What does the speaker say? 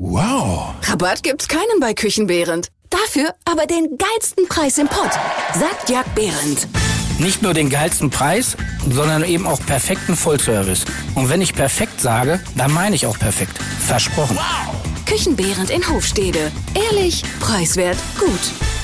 Wow. Rabatt gibt's keinen bei Küchenbehrendt. Dafür aber den geilsten Preis im Pott, sagt Jörg Behrendt. Nicht nur den geilsten Preis, sondern eben auch perfekten Vollservice. Und wenn ich perfekt sage, dann meine ich auch perfekt. Versprochen. Küchenbehrendt in Hofstede. Ehrlich, preiswert, gut.